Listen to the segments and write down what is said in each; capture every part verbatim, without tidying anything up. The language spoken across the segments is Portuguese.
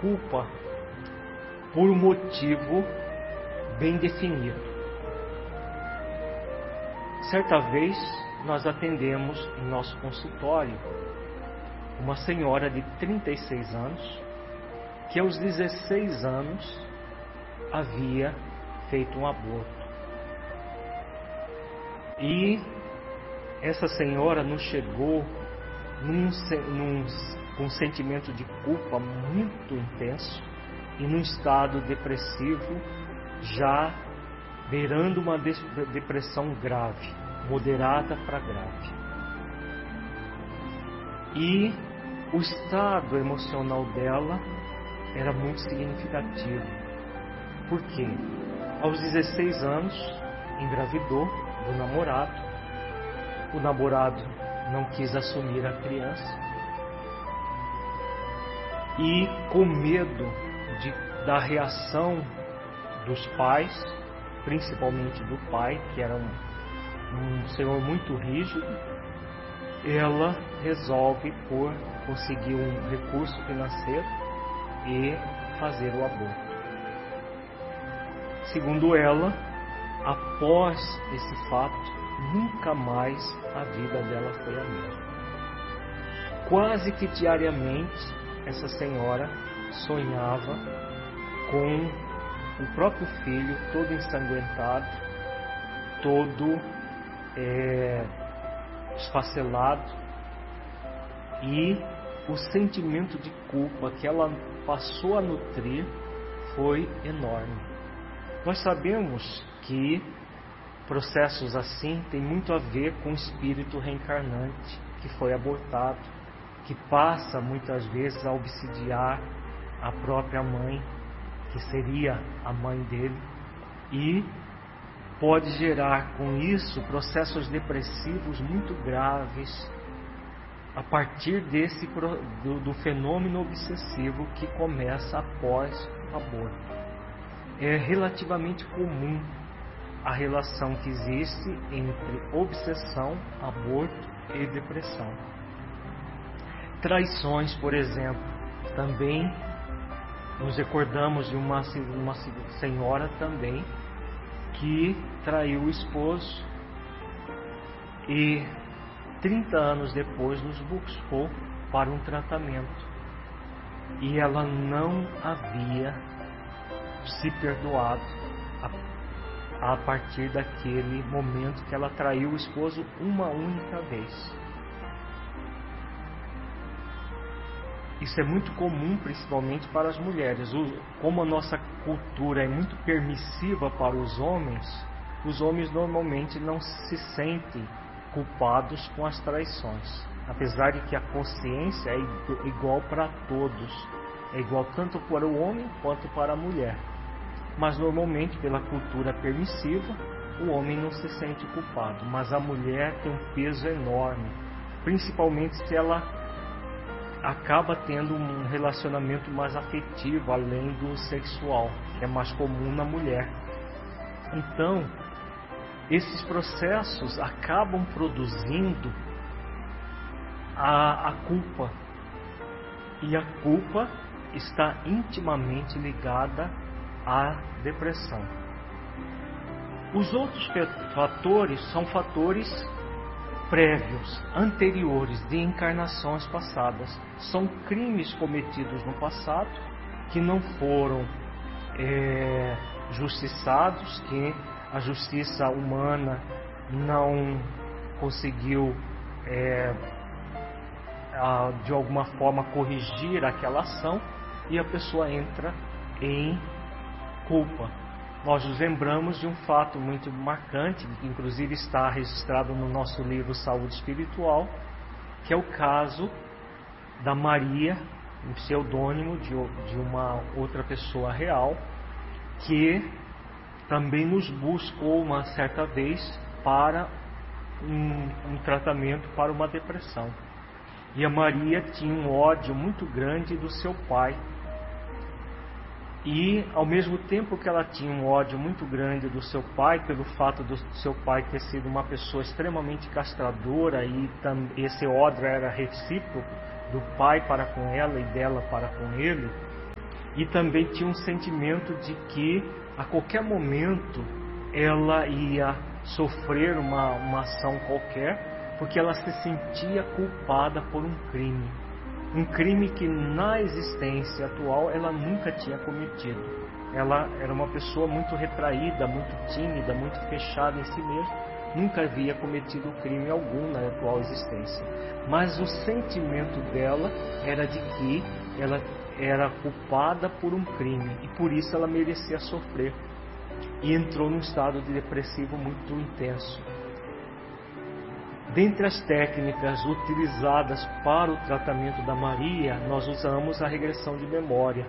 culpa por um motivo bem definido. Certa vez nós atendemos em nosso consultório uma senhora de trinta e seis anos que aos dezesseis anos havia feito um aborto. E essa senhora nos chegou num, num, com um sentimento de culpa muito intenso e num estado depressivo, já beirando uma depressão grave, moderada para grave. E o estado emocional dela era muito significativo. Por quê? Aos dezesseis anos, engravidou do namorado. O namorado não quis assumir a criança. E com medo de, da reação dos pais, principalmente do pai, que era um, um senhor muito rígido, ela resolve por conseguir um recurso financeiro e fazer o aborto. Segundo ela, após esse fato, nunca mais a vida dela foi a mesma. Quase que diariamente, essa senhora sonhava com o próprio filho todo ensanguentado, todo é, esfacelado, e o sentimento de culpa que ela passou a nutrir foi enorme. Nós sabemos que processos assim têm muito a ver com o espírito reencarnante que foi abortado, que passa muitas vezes a obsidiar a própria mãe, que seria a mãe dele, e pode gerar com isso processos depressivos muito graves a partir desse do, do fenômeno obsessivo que começa após o aborto. É relativamente comum a relação que existe entre obsessão, aborto e depressão. Traições, por exemplo, também nos recordamos de uma, uma senhora também que traiu o esposo e trinta anos depois nos buscou para um tratamento. E ela não havia se perdoado a, a partir daquele momento que ela traiu o esposo uma única vez. Isso é muito comum, principalmente para as mulheres. Como a nossa cultura é muito permissiva para os homens, os homens normalmente não se sentem culpados com as traições, apesar de que a consciência é igual para todos, é igual tanto para o homem quanto para a mulher. Mas normalmente, pela cultura permissiva, o homem não se sente culpado, mas a mulher tem um peso enorme, principalmente se ela acaba tendo um relacionamento mais afetivo, além do sexual, que é mais comum na mulher. Então, esses processos acabam produzindo a, a culpa. E a culpa está intimamente ligada à depressão. Os outros fatores são fatores prévios, anteriores, de encarnações passadas. São crimes cometidos no passado que não foram é, justiçados, que a justiça humana não conseguiu é, a, de alguma forma corrigir aquela ação, e a pessoa entra em culpa. Nós nos lembramos de um fato muito marcante, que inclusive está registrado no nosso livro Saúde Espiritual, que é o caso da Maria, um pseudônimo de, de uma outra pessoa real, que também nos buscou uma certa vez para um, um tratamento para uma depressão. E a Maria tinha um ódio muito grande do seu pai. E, ao mesmo tempo que ela tinha um ódio muito grande do seu pai, pelo fato do seu pai ter sido uma pessoa extremamente castradora, e tam, esse ódio era recíproco, do pai para com ela e dela para com ele, e também tinha um sentimento de que a qualquer momento ela ia sofrer uma, uma ação qualquer, porque ela se sentia culpada por um crime. Um crime que na existência atual ela nunca tinha cometido. Ela era uma pessoa muito retraída, muito tímida, muito fechada em si mesma, nunca havia cometido crime algum na atual existência. Mas o sentimento dela era de que ela era culpada por um crime e por isso ela merecia sofrer. E entrou num estado de depressivo muito intenso. Dentre as técnicas utilizadas para o tratamento da Maria, nós usamos a regressão de memória.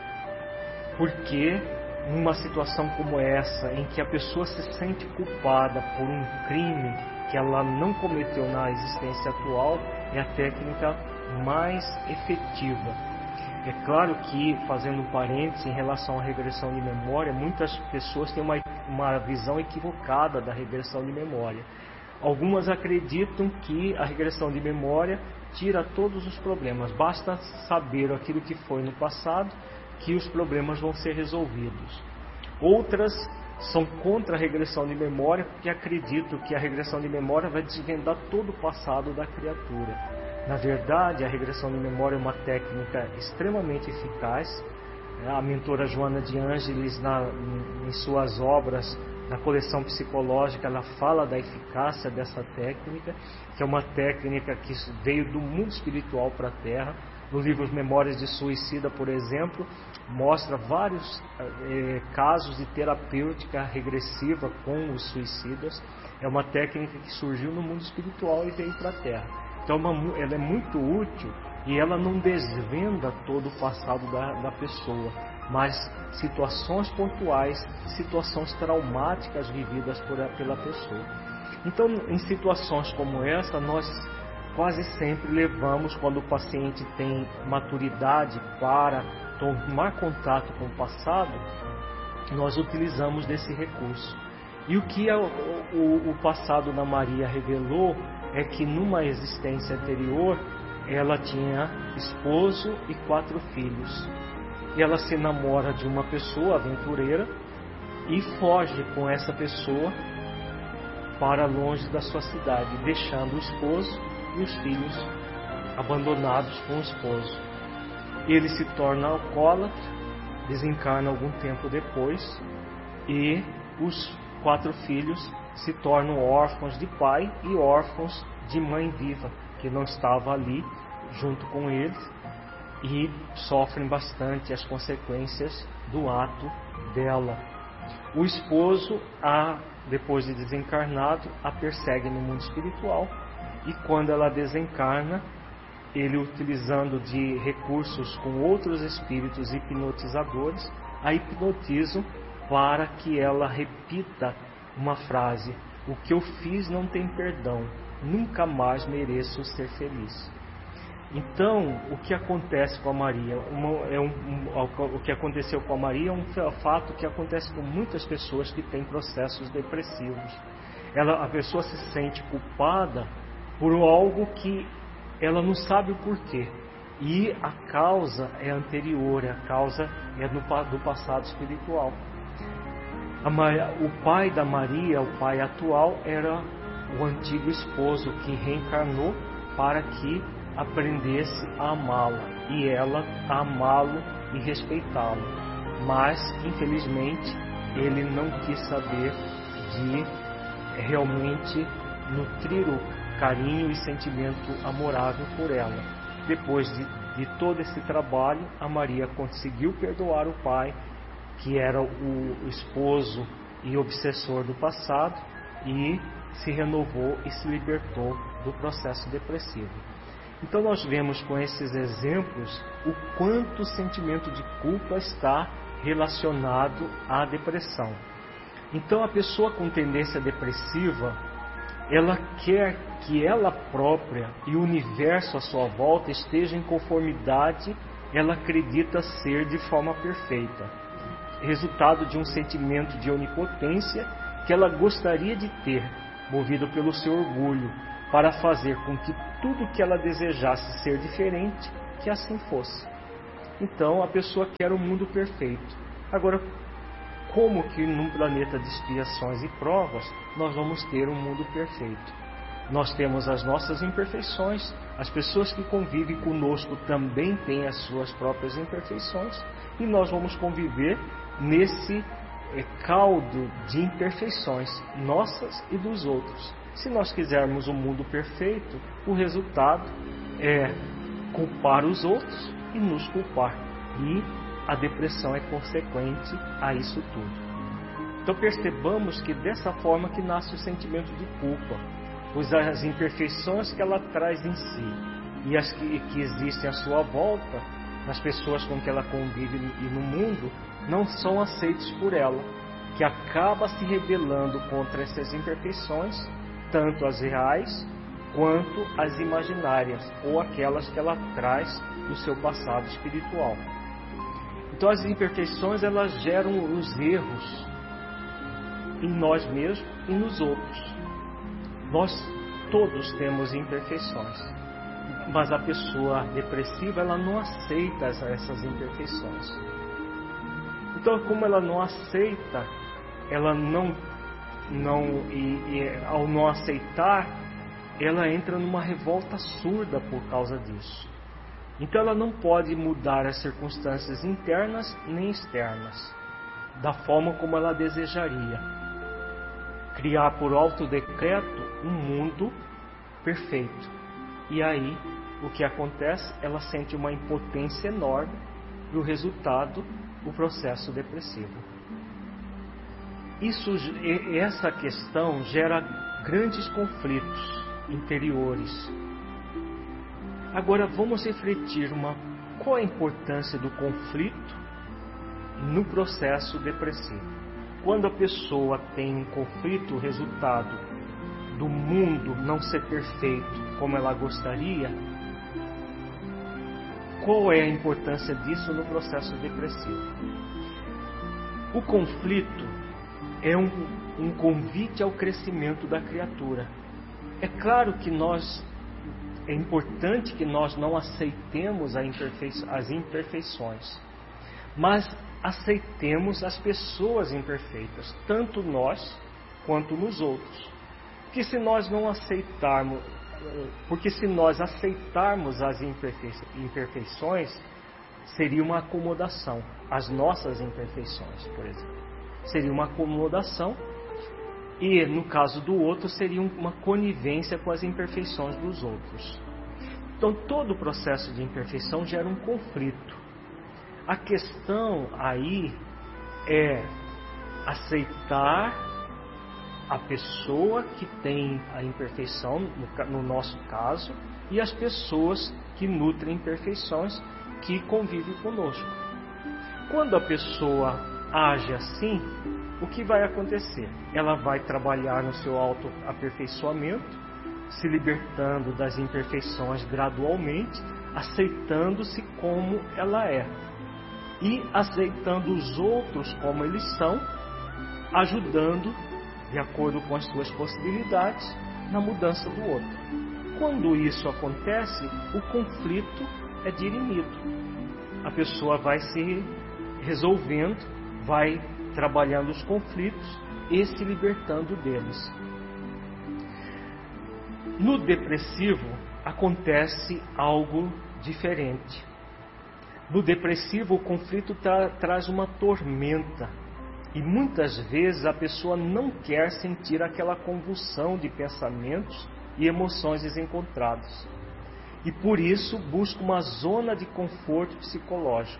Porque numa situação como essa, em que a pessoa se sente culpada por um crime que ela não cometeu na existência atual, é a técnica mais efetiva. É claro que, fazendo um parênteses em relação à regressão de memória, muitas pessoas têm uma, uma visão equivocada da regressão de memória. Algumas acreditam que a regressão de memória tira todos os problemas. Basta saber aquilo que foi no passado, que os problemas vão ser resolvidos. Outras são contra a regressão de memória, porque acreditam que a regressão de memória vai desvendar todo o passado da criatura. Na verdade, a regressão de memória é uma técnica extremamente eficaz. A mentora Joana de Ângeles, na, em suas obras, na coleção psicológica, ela fala da eficácia dessa técnica, que é uma técnica que veio do mundo espiritual para a Terra. No livro Memórias de Suicida, por exemplo, mostra vários eh, casos de terapêutica regressiva com os suicidas. É uma técnica que surgiu no mundo espiritual e veio para a Terra. Então ela é muito útil e ela não desvenda todo o passado da, da pessoa, mas situações pontuais, situações traumáticas vividas por, pela pessoa. Então, em situações como essa, nós quase sempre levamos, quando o paciente tem maturidade para tomar contato com o passado, nós utilizamos desse recurso. E o que a, o, o passado da Maria revelou é que numa existência anterior ela tinha esposo e quatro filhos. E ela se namora de uma pessoa aventureira e foge com essa pessoa para longe da sua cidade, deixando o esposo e os filhos abandonados com o esposo. Ele se torna alcoólatra, desencarna algum tempo depois e os quatro filhos se tornam órfãos de pai e órfãos de mãe viva, que não estava ali junto com eles, e sofrem bastante as consequências do ato dela. O esposo, a, depois de desencarnado, a persegue no mundo espiritual, e quando ela desencarna, ele, utilizando de recursos com outros espíritos hipnotizadores, a hipnotizam para que ela repita uma frase: o que eu fiz não tem perdão, nunca mais mereço ser feliz. Então, o que acontece com a Maria? Uma, é um, um, o que aconteceu com a Maria é um fato que acontece com muitas pessoas que têm processos depressivos. Ela, a pessoa se sente culpada por algo que ela não sabe o porquê. E a causa é anterior, a causa é do, do passado espiritual. A Maria, o pai da Maria, o pai atual, era o antigo esposo que reencarnou para que aprendesse a amá-la e ela a amá-lo e respeitá-lo. Mas, infelizmente, ele não quis saber de realmente nutrir o carinho e sentimento amorável por ela. Depois de, de todo esse trabalho, a Maria conseguiu perdoar o pai, que era o esposo e obsessor do passado, e se renovou e se libertou do processo depressivo. Então nós vemos com esses exemplos o quanto o sentimento de culpa está relacionado à depressão. Então a pessoa com tendência depressiva, ela quer que ela própria e o universo à sua volta estejam em conformidade, ela acredita ser de forma perfeita. Resultado de um sentimento de onipotência que ela gostaria de ter, movido pelo seu orgulho, para fazer com que tudo que ela desejasse ser diferente, que assim fosse. Então a pessoa quer um mundo perfeito. Agora, como que num planeta de expiações e provas nós vamos ter um mundo perfeito? Nós temos as nossas imperfeições, as pessoas que convivem conosco também têm as suas próprias imperfeições, e nós vamos conviver nesse é, caldo de imperfeições nossas e dos outros. Se nós quisermos um mundo perfeito, o resultado é culpar os outros e nos culpar. E a depressão é consequente a isso tudo. Então percebamos que dessa forma que nasce o sentimento de culpa, pois as imperfeições que ela traz em si e as que, que existem à sua volta, nas pessoas com que ela convive e no mundo, não são aceitos por ela, que acaba se rebelando contra essas imperfeições, tanto as reais quanto as imaginárias, ou aquelas que ela traz do seu passado espiritual. Então as imperfeições, elas geram os erros em nós mesmos e nos outros. Nós todos temos imperfeições, mas a pessoa depressiva, ela não aceita essas imperfeições. Então, como ela não aceita, ela não, não e, e ao não aceitar, ela entra numa revolta surda por causa disso. Então ela não pode mudar as circunstâncias internas nem externas, da forma como ela desejaria. Criar por alto decreto um mundo perfeito. E aí, o que acontece? Ela sente uma impotência enorme e o resultado, o processo depressivo. Isso, essa questão gera grandes conflitos interiores. Agora vamos refletir uma, qual a importância do conflito no processo depressivo. Quando a pessoa tem um conflito, o resultado do mundo não ser perfeito como ela gostaria, qual é a importância disso no processo depressivo? O conflito é um, um convite ao crescimento da criatura. É claro que nós, é importante que nós não aceitemos as imperfeições, mas aceitemos as pessoas imperfeitas, tanto nós quanto nos outros. Porque se nós não aceitarmos, porque se nós aceitarmos as imperfeições, seria uma acomodação. As nossas imperfeições, por exemplo, seria uma acomodação, e no caso do outro seria uma conivência com as imperfeições dos outros. Então todo o processo de imperfeição gera um conflito. A questão aí é aceitar a pessoa que tem a imperfeição, no nosso caso, e as pessoas que nutrem imperfeições, que convivem conosco. Quando a pessoa age assim, o que vai acontecer? Ela vai trabalhar no seu autoaperfeiçoamento, se libertando das imperfeições gradualmente, aceitando-se como ela é. E aceitando os outros como eles são, ajudando, de acordo com as suas possibilidades, na mudança do outro. Quando isso acontece, o conflito é dirimido. A pessoa vai se resolvendo, vai trabalhando os conflitos e se libertando deles. No depressivo acontece algo diferente. No depressivo, o conflito tra- traz uma tormenta. E muitas vezes a pessoa não quer sentir aquela convulsão de pensamentos e emoções desencontradas. E por isso busca uma zona de conforto psicológico.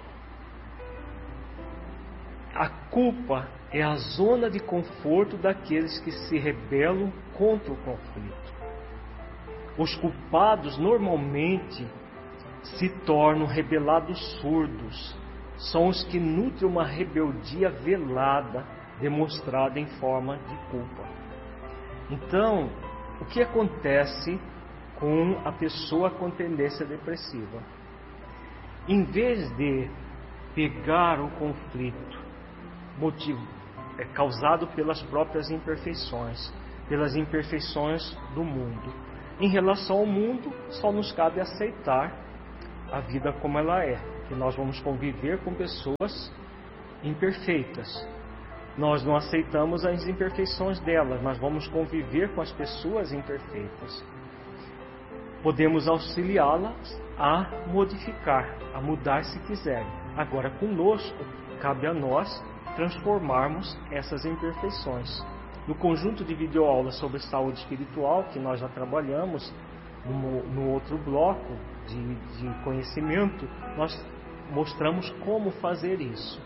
A culpa é a zona de conforto daqueles que se rebelam contra o conflito. Os culpados normalmente se tornam rebelados surdos. São os que nutrem uma rebeldia velada, demonstrada em forma de culpa. Então, o que acontece com a pessoa com tendência depressiva? Em vez de pegar o conflito motivo, é, causado pelas próprias imperfeições, pelas imperfeições do mundo, em relação ao mundo, só nos cabe aceitar a vida como ela é. que nós vamos conviver com pessoas imperfeitas. Nós não aceitamos as imperfeições delas, mas vamos conviver com as pessoas imperfeitas. Podemos auxiliá-las a modificar, a mudar se quiserem. Agora, conosco, cabe a nós transformarmos essas imperfeições. No conjunto de videoaulas sobre saúde espiritual, que nós já trabalhamos no, no outro bloco de, de conhecimento, nós mostramos como fazer isso.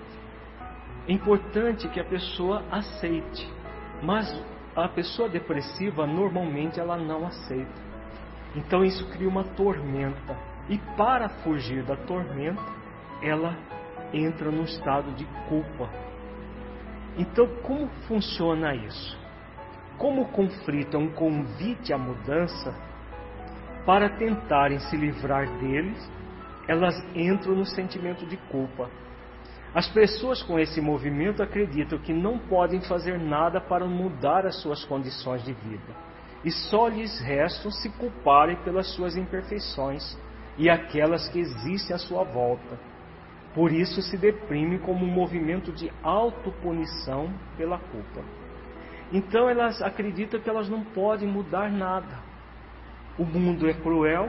É importante que a pessoa aceite, mas a pessoa depressiva normalmente ela não aceita. Então isso cria uma tormenta, e para fugir da tormenta, ela entra num estado de culpa. Então, como funciona isso? Como o conflito é um convite à mudança, para tentarem se livrar deles, elas entram no sentimento de culpa. As pessoas com esse movimento acreditam que não podem fazer nada para mudar as suas condições de vida, e só lhes restam se culparem pelas suas imperfeições e aquelas que existem à sua volta. Por isso se deprime como um movimento de autopunição pela culpa. Então elas acreditam que elas não podem mudar nada. O mundo é cruel,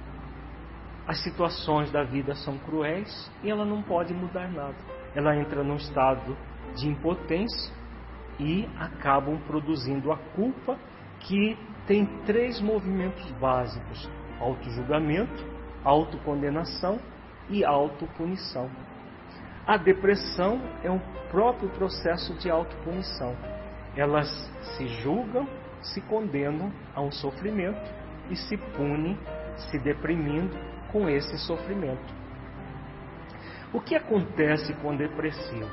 as situações da vida são cruéis e ela não pode mudar nada. Ela entra num estado de impotência e acabam produzindo a culpa, que tem três movimentos básicos: autojulgamento, autocondenação e autopunição. A depressão é um próprio processo de autopunição. Elas se julgam, se condenam a um sofrimento e se punem, se deprimindo com esse sofrimento. O que acontece com o depressivo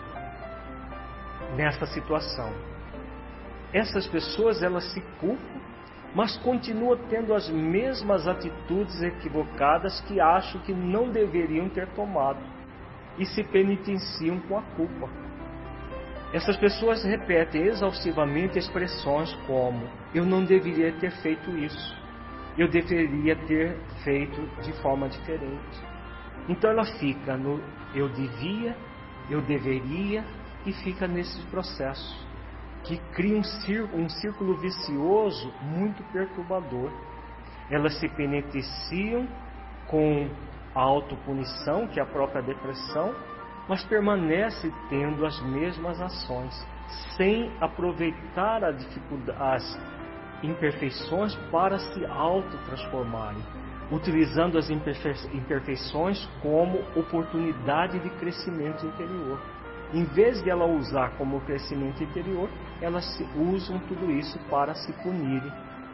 nessa situação? Essas pessoas elas se culpam, mas continuam tendo as mesmas atitudes equivocadas que acham que não deveriam ter tomado, e se penitenciam com a culpa. Essas pessoas repetem exaustivamente expressões como: eu não deveria ter feito isso, eu deveria ter feito de forma diferente. Então ela fica no eu devia, eu deveria, e fica nesse processo, que cria um círculo, um círculo vicioso muito perturbador. Elas se penitenciam com a autopunição, que é a própria depressão, mas permanece tendo as mesmas ações, sem aproveitar a dificuldade, as imperfeições para se autotransformarem, utilizando as imperfeições como oportunidade de crescimento interior. Em vez de ela usar como crescimento interior, elas usam tudo isso para se punirem.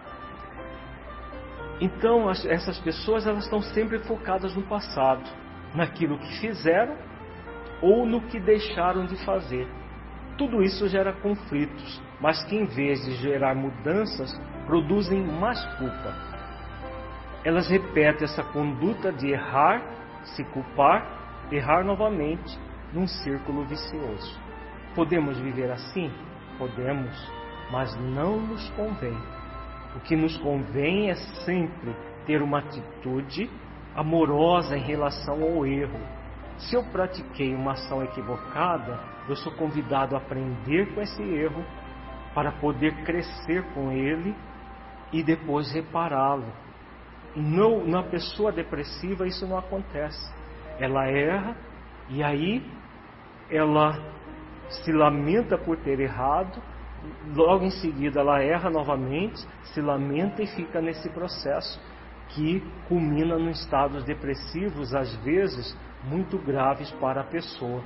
Então, essas pessoas elas estão sempre focadas no passado, naquilo que fizeram ou no que deixaram de fazer. Tudo isso gera conflitos, mas que em vez de gerar mudanças, produzem mais culpa. Elas repetem essa conduta de errar, se culpar, errar novamente, num círculo vicioso. Podemos viver assim? Podemos, mas não nos convém. O que nos convém é sempre ter uma atitude amorosa em relação ao erro. Se eu pratiquei uma ação equivocada, eu sou convidado a aprender com esse erro para poder crescer com ele e depois repará-lo. Não, na pessoa depressiva isso não acontece. Ela erra e aí ela se lamenta por ter errado, logo em seguida ela erra novamente, se lamenta e fica nesse processo que culmina em estados depressivos, às vezes muito graves para a pessoa.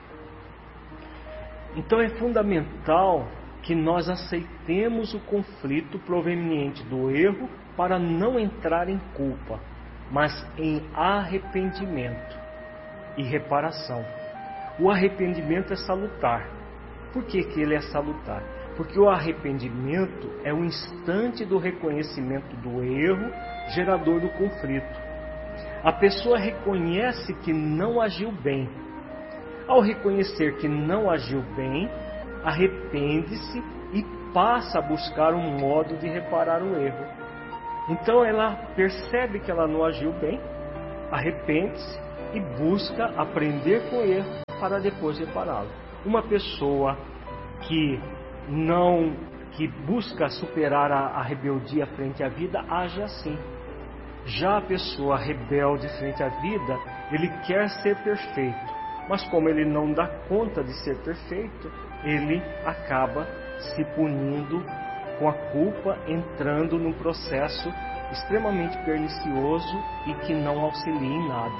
Então é fundamental que nós aceitemos o conflito proveniente do erro para não entrar em culpa, mas em arrependimento e reparação. O arrependimento é salutar. Por que que ele é salutar? Porque o arrependimento é o instante do reconhecimento do erro, gerador do conflito. A pessoa reconhece que não agiu bem. Ao reconhecer que não agiu bem, arrepende-se e passa a buscar um modo de reparar o erro. Então ela percebe que ela não agiu bem, arrepende-se e busca aprender com o erro para depois repará-lo. Uma pessoa que não que busca superar a, a rebeldia frente à vida age assim. Já a pessoa rebelde frente à vida, ele quer ser perfeito, mas como ele não dá conta de ser perfeito, ele acaba se punindo com a culpa, entrando num processo extremamente pernicioso e que não auxilia em nada.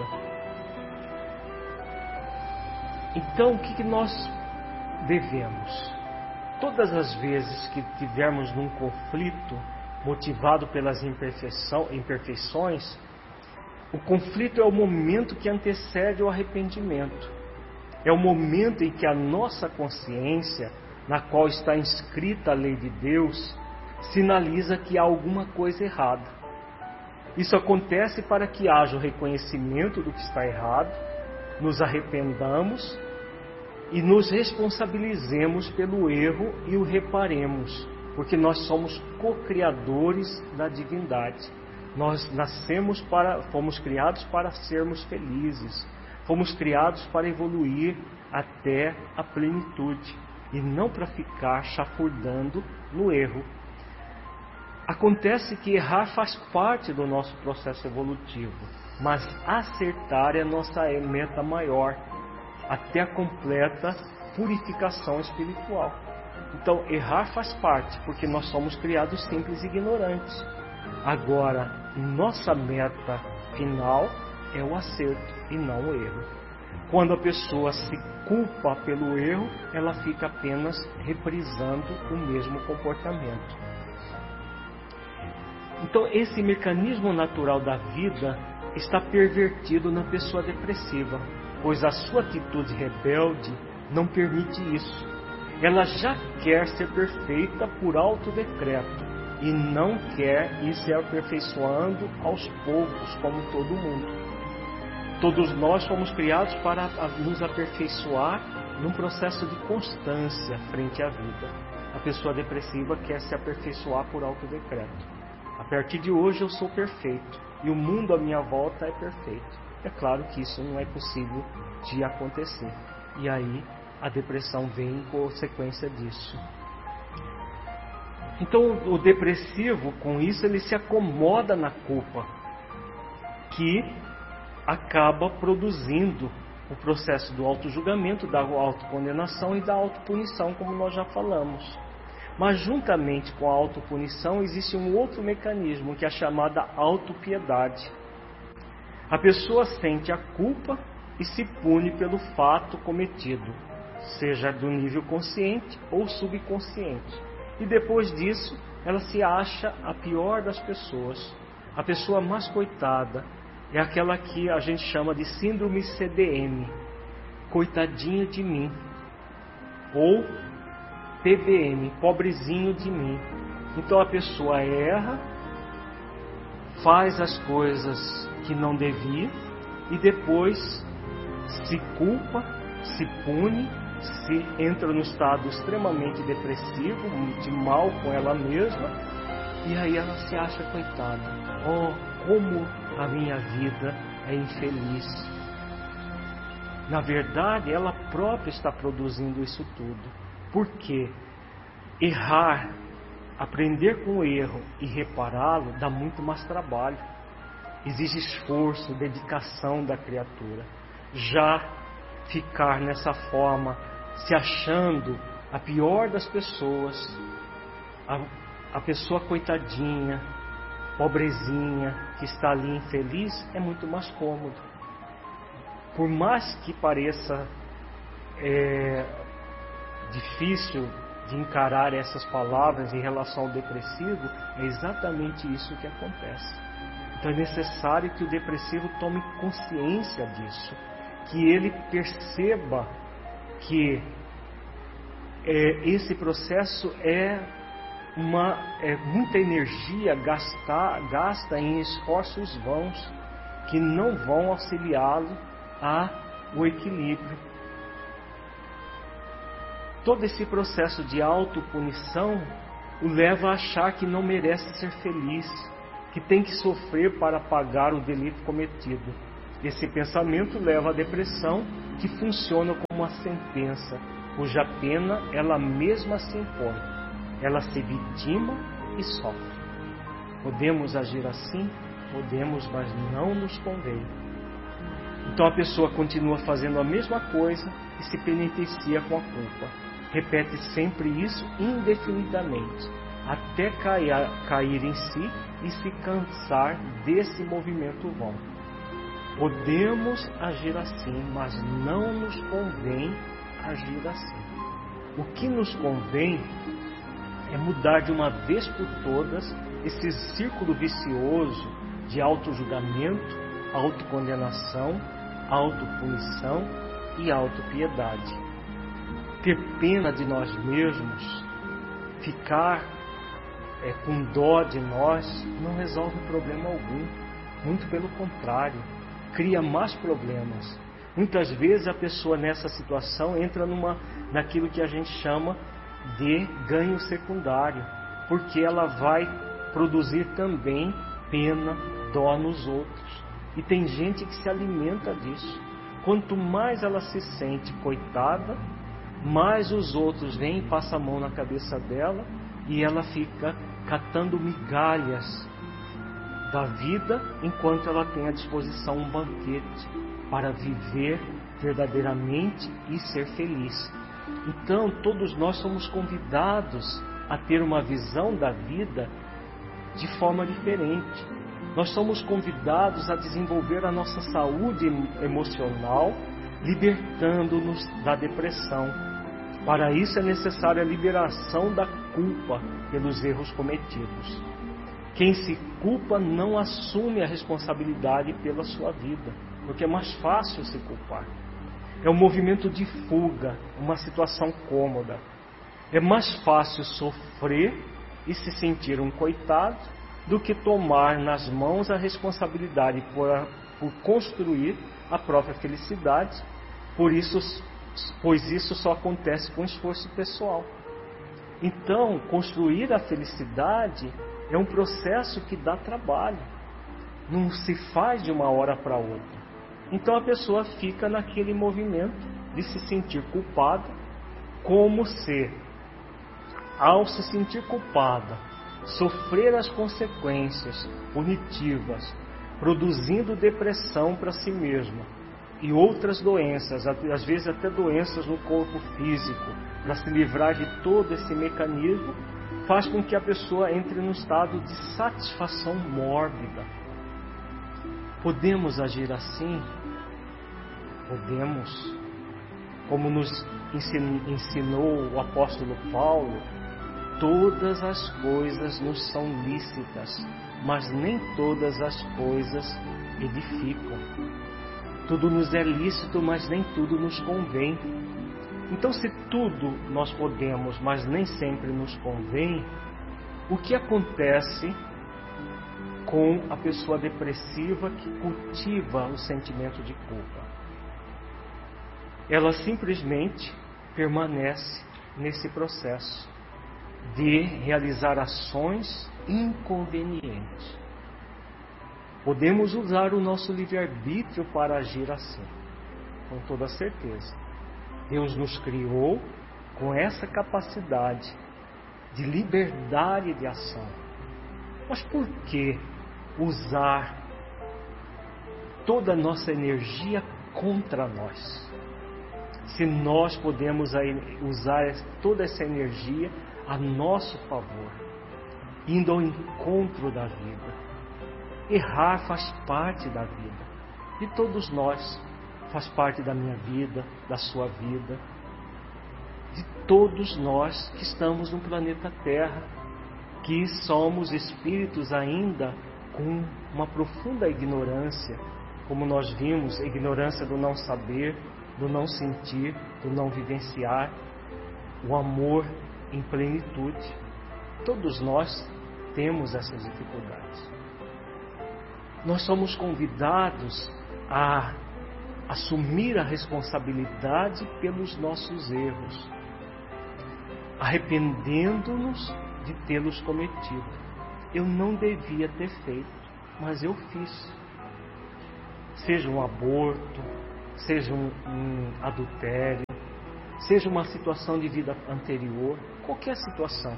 Então, o que, que nós devemos? Todas as vezes que tivermos num conflito motivado pelas imperfeições, o conflito é o momento que antecede o arrependimento. É o momento em que a nossa consciência, na qual está inscrita a lei de Deus, sinaliza que há alguma coisa errada. Isso acontece para que haja o reconhecimento do que está errado, nos arrependamos e nos responsabilizemos pelo erro e o reparemos, porque nós somos co-criadores da divindade. Nós nascemos para, fomos criados para sermos felizes, fomos criados para evoluir até a plenitude e não para ficar chafurdando no erro. Acontece que errar faz parte do nosso processo evolutivo, mas acertar é a nossa meta maior, até a completa purificação espiritual. Então, errar faz parte, porque nós somos criados simples e ignorantes. Agora, nossa meta final é o acerto e não o erro. Quando a pessoa se culpa pelo erro, ela fica apenas reprisando o mesmo comportamento. Então, esse mecanismo natural da vida está pervertido na pessoa depressiva, pois a sua atitude rebelde não permite isso. Ela já quer ser perfeita por alto decreto e não quer ir se aperfeiçoando aos poucos, como todo mundo. Todos nós fomos criados para nos aperfeiçoar num processo de constância frente à vida. A pessoa depressiva quer se aperfeiçoar por alto decreto. A partir de hoje eu sou perfeito e o mundo à minha volta é perfeito. É claro que isso não é possível de acontecer. E aí a depressão vem em consequência disso. Então o depressivo, com isso, ele se acomoda na culpa, que acaba produzindo o processo do autojulgamento, da autocondenação e da autopunição, como nós já falamos. Mas juntamente com a autopunição existe um outro mecanismo, que é a chamada autopiedade. A pessoa sente a culpa e se pune pelo fato cometido, seja do nível consciente ou subconsciente. E depois disso, ela se acha a pior das pessoas. A pessoa mais coitada é aquela que a gente chama de síndrome C D M, coitadinha de mim, ou P B M, pobrezinho de mim. Então a pessoa erra, faz as coisas que não devia e depois se culpa, se pune, se entra no estado extremamente depressivo, de mal com ela mesma, e aí ela se acha coitada. Oh, como a minha vida é infeliz. Na verdade, ela própria está produzindo isso tudo. Porque errar, aprender com o erro e repará-lo dá muito mais trabalho. Exige esforço, dedicação da criatura. Já ficar nessa forma, se achando a pior das pessoas, a, a pessoa coitadinha, pobrezinha, que está ali infeliz, é muito mais cômodo. Por mais que pareça é, difícil de encarar essas palavras em relação ao depressivo, é exatamente isso que acontece. Então é necessário que o depressivo tome consciência disso, que ele perceba que é, esse processo é, uma, é muita energia gasta, gasta em esforços vãos que não vão auxiliá-lo ao equilíbrio. Todo esse processo de autopunição o leva a achar que não merece ser feliz, que tem que sofrer para pagar o delito cometido. Esse pensamento leva à depressão, que funciona como uma sentença, cuja pena ela mesma se impõe. Ela se vitima e sofre. Podemos agir assim? Podemos, mas não nos convém. Então a pessoa continua fazendo a mesma coisa e se penitencia com a culpa. Repete sempre isso indefinidamente, até cair, cair em si e se cansar desse movimento vão. Podemos agir assim, mas não nos convém agir assim. O que nos convém é mudar de uma vez por todas esse círculo vicioso de autojulgamento, autocondenação, autopunição e autopiedade. Ter pena de nós mesmos, ficar é, com dó de nós, não resolve problema algum. Muito pelo contrário, cria mais problemas. Muitas vezes a pessoa nessa situação entra numa, naquilo que a gente chama de ganho secundário, porque ela vai produzir também pena, dó nos outros. E tem gente que se alimenta disso. Quanto mais ela se sente coitada, mais os outros vêm e passam a mão na cabeça dela e ela fica catando migalhas da vida, enquanto ela tem à disposição um banquete para viver verdadeiramente e ser feliz. Então, todos nós somos convidados a ter uma visão da vida de forma diferente. Nós somos convidados a desenvolver a nossa saúde emocional, libertando-nos da depressão. Para isso é necessária a liberação da culpa pelos erros cometidos. Quem se culpa não assume a responsabilidade pela sua vida, porque é mais fácil se culpar. É um movimento de fuga, uma situação cômoda. É mais fácil sofrer e se sentir um coitado do que tomar nas mãos a responsabilidade por, por construir a própria felicidade, por isso, pois isso só acontece com esforço pessoal. Então, construir a felicidade é um processo que dá trabalho, não se faz de uma hora para outra. Então a pessoa fica naquele movimento de se sentir culpada, como se, ao se sentir culpada, sofrer as consequências punitivas, produzindo depressão para si mesma e outras doenças, às vezes até doenças no corpo físico, para se livrar de todo esse mecanismo, faz com que a pessoa entre num estado de satisfação mórbida. Podemos agir assim? Podemos. Como nos ensinou o apóstolo Paulo, todas as coisas nos são lícitas, mas nem todas as coisas edificam. Tudo nos é lícito, mas nem tudo nos convém. Então, se tudo nós podemos, mas nem sempre nos convém, o que acontece com a pessoa depressiva que cultiva o sentimento de culpa? Ela simplesmente permanece nesse processo de realizar ações inconvenientes. Podemos usar o nosso livre-arbítrio para agir assim, com toda certeza. Deus nos criou com essa capacidade de liberdade de ação. Mas por que usar toda a nossa energia contra nós? Se nós podemos usar toda essa energia a nosso favor, indo ao encontro da vida. Errar faz parte da vida, de todos nós, faz parte da minha vida, da sua vida, de todos nós que estamos no planeta Terra, que somos espíritos ainda com uma profunda ignorância, como nós vimos, a ignorância do não saber, do não sentir, do não vivenciar, o amor em plenitude. Todos nós temos essas dificuldades. Nós somos convidados a assumir a responsabilidade pelos nossos erros, arrependendo-nos de tê-los cometido. Eu não devia ter feito, mas eu fiz. seja um aborto, seja um, um adultério, seja uma situação de vida anterior, qualquer situação.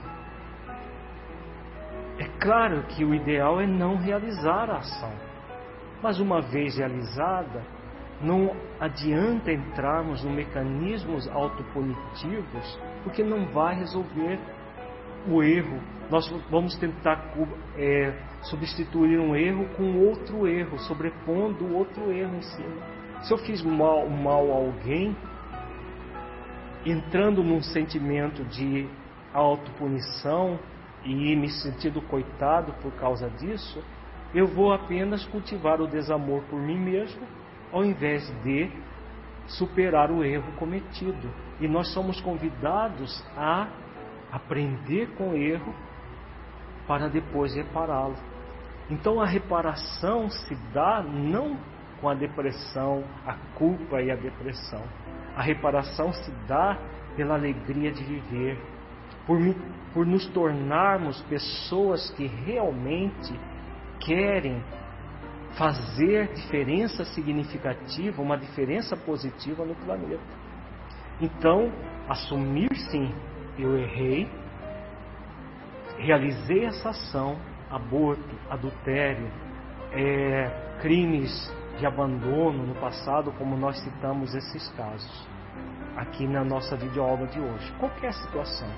É claro que o ideal é não realizar a ação, mas uma vez realizada, não adianta entrarmos em mecanismos autopunitivos, porque não vai resolver o erro. Nós vamos tentar é, substituir um erro com outro erro, sobrepondo outro erro em cima. Se eu fiz mal, mal a alguém, entrando num sentimento de autopunição e me sentindo coitado por causa disso, eu vou apenas cultivar o desamor por mim mesmo, ao invés de superar o erro cometido. E nós somos convidados a aprender com o erro para depois repará-lo. Então a reparação se dá não com a depressão, a culpa e a depressão. A reparação se dá pela alegria de viver, por, por nos tornarmos pessoas que realmente querem fazer diferença significativa, uma diferença positiva no planeta. Então, assumir sim, eu errei, realizei essa ação, aborto, adultério, é, crimes de abandono no passado, como nós citamos esses casos aqui na nossa videoaula de hoje. Qualquer situação.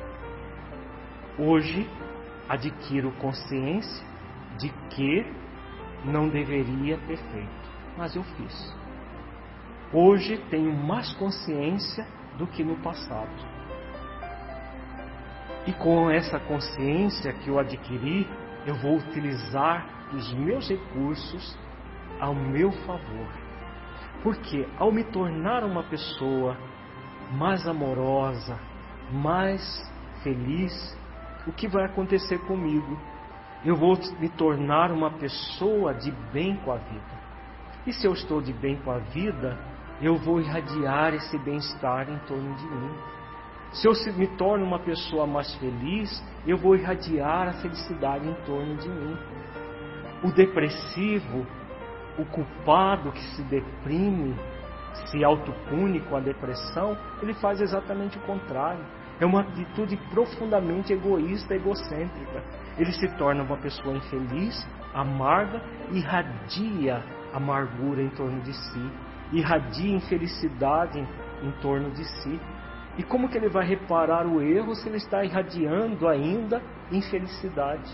Hoje, adquiro consciência de que não deveria ter feito, mas eu fiz. Hoje tenho mais consciência do que no passado. E com essa consciência que eu adquiri, eu vou utilizar os meus recursos ao meu favor. Porque ao me tornar uma pessoa mais amorosa, mais feliz, o que vai acontecer comigo? Eu vou me tornar uma pessoa de bem com a vida. E se eu estou de bem com a vida, eu vou irradiar esse bem-estar em torno de mim. Se eu me torno uma pessoa mais feliz, eu vou irradiar a felicidade em torno de mim. O depressivo, o culpado que se deprime, se autopune com a depressão, ele faz exatamente o contrário. É uma atitude profundamente egoísta, egocêntrica. Ele se torna uma pessoa infeliz, amarga, irradia amargura em torno de si, irradia infelicidade em, em torno de si. E como que ele vai reparar o erro se ele está irradiando ainda infelicidade?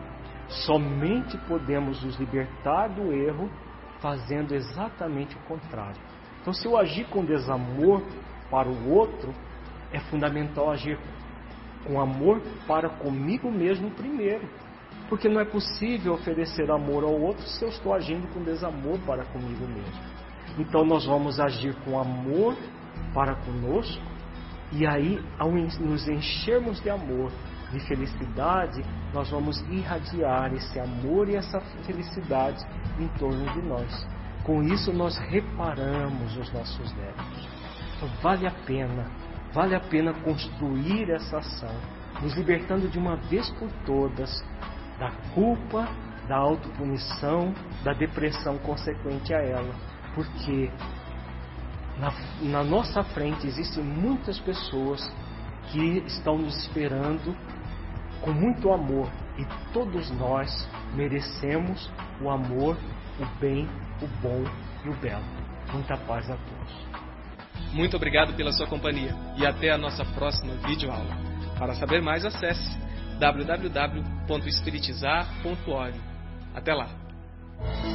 Somente podemos nos libertar do erro fazendo exatamente o contrário. Então, se eu agir com desamor para o outro, é fundamental agir com amor para comigo mesmo primeiro. Porque não é possível oferecer amor ao outro se eu estou agindo com desamor para comigo mesmo. Então nós vamos agir com amor para conosco, e aí, ao nos enchermos de amor, de felicidade, nós vamos irradiar esse amor e essa felicidade em torno de nós. Com isso nós reparamos os nossos débitos. Então vale a pena, vale a pena construir essa ação, nos libertando de uma vez por todas da culpa, da autopunição, da depressão consequente a ela. Porque na, na nossa frente existem muitas pessoas que estão nos esperando com muito amor. E todos nós merecemos o amor, o bem, o bom e o belo. Muita paz a todos. Muito obrigado pela sua companhia e até a nossa próxima videoaula. Para saber mais, acesse w w w ponto espiritizar ponto org. Até lá!